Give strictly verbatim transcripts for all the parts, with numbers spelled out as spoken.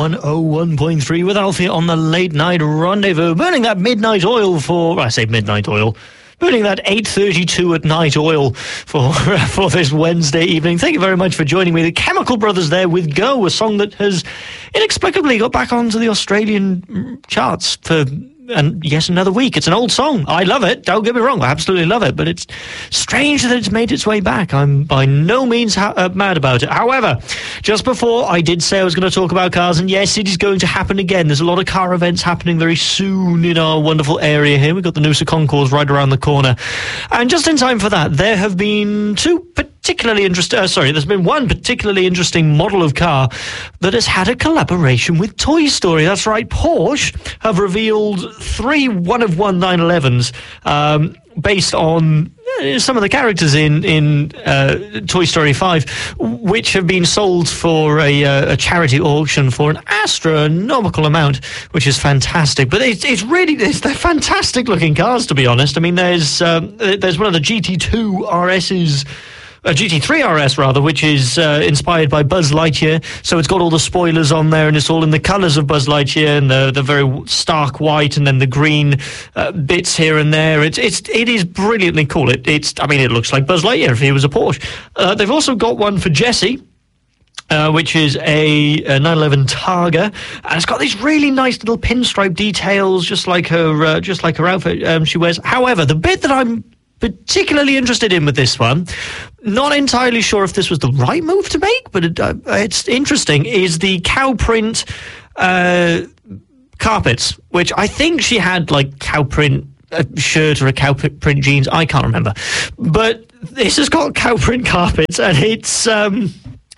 one oh one point three with Alfie on the Late Night Rendezvous. Burning that midnight oil for, well, I say midnight oil, burning that eight thirty-two at night oil for for this Wednesday evening. Thank you very much for joining me. The Chemical Brothers there with Go, a song that has inexplicably got back onto the Australian charts for... And yes, another week. It's an old song. I love it. Don't get me wrong. I absolutely love it. But it's strange that it's made its way back. I'm by no means ha- uh, mad about it. However, just before I did say I was going to talk about cars, and yes, it is going to happen again. There's a lot of car events happening very soon in our wonderful area here. We've got the Noosa Concours right around the corner. And just in time for that, there have been two particularly interesting... Uh, sorry, there's been one particularly interesting model of car that has had a collaboration with Toy Story. That's right. Porsche have revealed three one-of-one nine elevens um, based on uh, some of the characters in, in uh, Toy Story five, which have been sold for a, uh, a charity auction for an astronomical amount, which is fantastic. But it's, it's really, it's, they're fantastic-looking cars, to be honest. I mean, there's, um, there's one of the G T two R S's, a G T three R S rather, which is uh, inspired by Buzz Lightyear. So it's got all the spoilers on there, and it's all in the colours of Buzz Lightyear, and the the very stark white, and then the green uh, bits here and there. It's it's it is brilliantly cool. It it's I mean, it looks like Buzz Lightyear if he was a Porsche. Uh, they've also got one for Jessie. Uh, which is a, a nine eleven Targa, and it's got these really nice little pinstripe details, just like her, uh, just like her outfit um, she wears. However, the bit that I'm particularly interested in with this one, not entirely sure if this was the right move to make, but it, uh, it's interesting, is the cow print uh, carpets, which I think she had like cow print a shirt or a cow print jeans. I can't remember, but this has got cow print carpets, and it's um,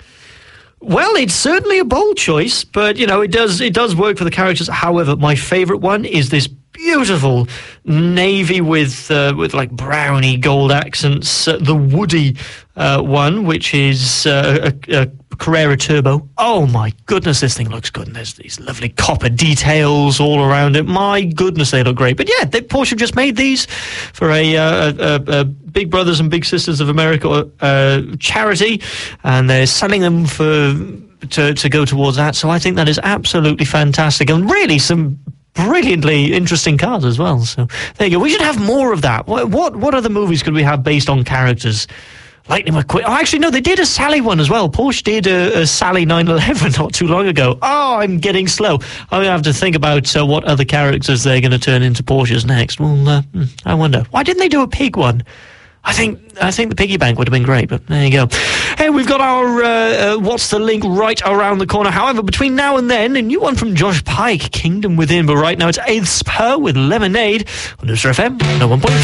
well, it's certainly a bold choice, but you know, it does it does work for the characters. However, my favourite one is this beautiful navy with uh, with like browny gold accents, uh, the Woody uh, one, which is uh, a, a Carrera Turbo. Oh my goodness, this thing looks good, and there's these lovely copper details all around it. My goodness, they look great. But yeah, they, Porsche just made these for a, uh, a, a Big Brothers and Big Sisters of America uh, charity, and they're selling them for to to go towards that. So I think that is absolutely fantastic, and really some brilliantly interesting cars as well. So there you go. We should have more of that. What what, what other movies could we have based on characters? Lightning McQueen. Oh, actually, no, they did a Sally one as well. Porsche did a, a Sally nine eleven not too long ago. Oh, I'm getting slow. I'm going to have to think about uh, what other characters they're going to turn into Porsches next. Well, uh, I wonder. Why didn't they do a pig one? I think I think the piggy bank would have been great, but there you go. Hey, we've got our uh, uh, What's the Link right around the corner. However, between now and then, a new one from Josh Pike, Kingdom Within. But right now, it's aespa with Lemonade on Noosa F M one oh one point three.